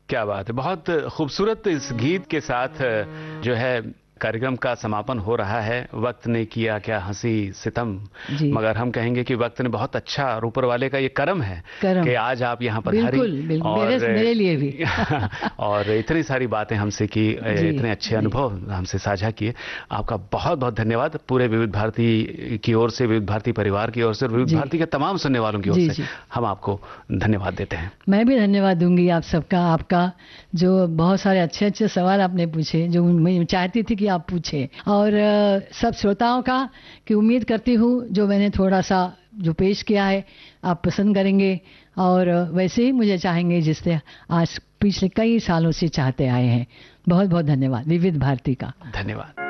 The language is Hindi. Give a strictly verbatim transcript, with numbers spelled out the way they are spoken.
क्या बात है, बहुत खूबसूरत इस गीत के साथ जो है कार्यक्रम का समापन हो रहा है। वक्त ने किया क्या हंसी सितम, मगर हम कहेंगे कि वक्त ने बहुत अच्छा, और ऊपर वाले का ये करम है करम। कि आज आप यहाँ पर बिल्कुल, बिल्कुल, और मेरे, मेरे लिए भी और इतनी सारी बातें हमसे की, इतने अच्छे अनुभव हमसे साझा किए। आपका बहुत बहुत धन्यवाद। पूरे विविध भारती की ओर से, विविध भारती परिवार की ओर से, विविध भारती के तमाम सुनने वालों की ओर से हम आपको धन्यवाद देते हैं। मैं भी धन्यवाद दूंगी आप सबका, आपका जो बहुत सारे अच्छे अच्छे सवाल आपने पूछे, जो मैं चाहती थी कि आप पूछे, और सब श्रोताओं का कि उम्मीद करती हूँ जो मैंने थोड़ा सा जो पेश किया है आप पसंद करेंगे, और वैसे ही मुझे चाहेंगे जिससे आज पिछले कई सालों से चाहते आए हैं। बहुत बहुत धन्यवाद विविध भारती का। धन्यवाद।